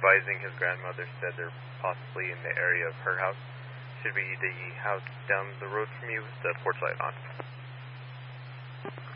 advising his grandmother said they're possibly in the area of her house. Should be the house down the road from you with the porch light on.